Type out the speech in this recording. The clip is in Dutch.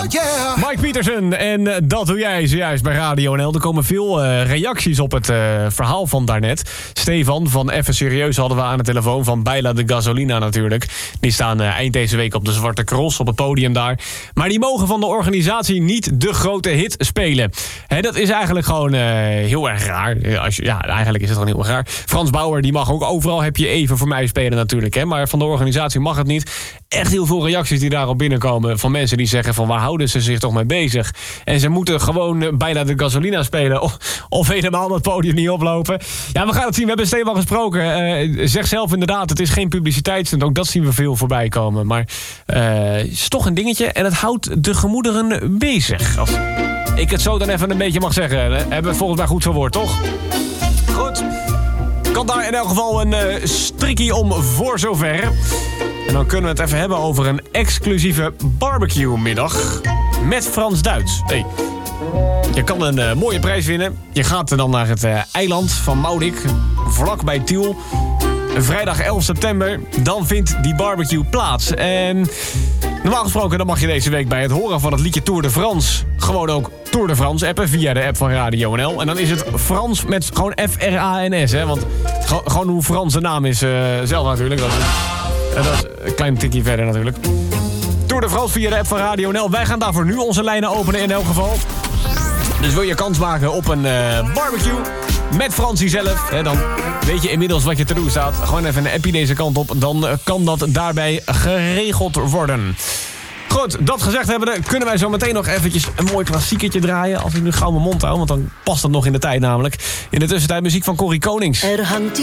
Mike Pietersen en dat doe jij zojuist bij Radio NL. Er komen veel reacties op het verhaal van daarnet. Stefan van Even Serieus hadden we aan de telefoon van Baila de Gasolina natuurlijk. Die staan eind deze week op de Zwarte Cross op het podium daar. Maar die mogen van de organisatie niet de grote hit spelen. Dat is eigenlijk gewoon heel erg raar. Eigenlijk is het gewoon heel erg raar. Frans Bauer die mag ook overal heb je even voor mij spelen natuurlijk. Hè? Maar van de organisatie mag het niet. Echt heel veel reacties die daarop binnenkomen van mensen die zeggen van waar houden ze zich toch mee bezig? En ze moeten gewoon bijna de Gasolina spelen of helemaal dat podium niet oplopen. Ja, we gaan het zien. We hebben Stefan gesproken. Zeg zelf inderdaad, het is geen publiciteitsstunt. Ook dat zien we veel voorbij komen. Maar het is toch een dingetje en het houdt de gemoederen bezig. Als ik het zo dan even een beetje mag zeggen. Hebben we het volgens mij goed verwoord, toch? Goed. Kan daar in elk geval een strikkie om voor zover. En dan kunnen we het even hebben over een exclusieve barbecue-middag met Frans-Duits. Hey. Je kan een mooie prijs winnen. Je gaat dan naar het eiland van Maurik, vlakbij Tiel. Vrijdag 11 september, dan vindt die barbecue plaats. En normaal gesproken dan mag je deze week bij het horen van het liedje Tour de France gewoon ook Tour de France appen via de app van Radio NL. En dan is het Frans met gewoon F-R-A-N-S, hè? Want gewoon hoe Frans de naam is zelf natuurlijk. Dat is een klein tikje verder natuurlijk. Tour de France via de app van Radio NL. Wij gaan daarvoor nu onze lijnen openen in elk geval. Dus wil je kans maken op een barbecue met Fransie zelf, dan weet je inmiddels wat je te doen staat. Gewoon even een appie deze kant op, dan kan dat daarbij geregeld worden. Goed, dat gezegd hebben, kunnen wij zo meteen nog eventjes een mooi klassiekertje draaien. Als ik nu gauw mijn mond hou, want dan past dat nog in de tijd namelijk. In de tussentijd muziek van Corrie Konings. Er hangt